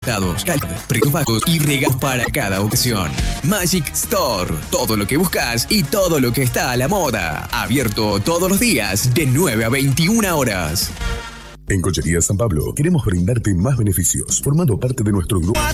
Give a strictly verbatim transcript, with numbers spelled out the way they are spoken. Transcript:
importados, calidad, precios bajos y regalos para cada ocasión. Magic Store, todo lo que buscas y todo lo que está a la moda. Abierto todos los días de nueve a veintiuna horas. En Cochería San Pablo queremos brindarte más beneficios, formando parte de nuestro grupo.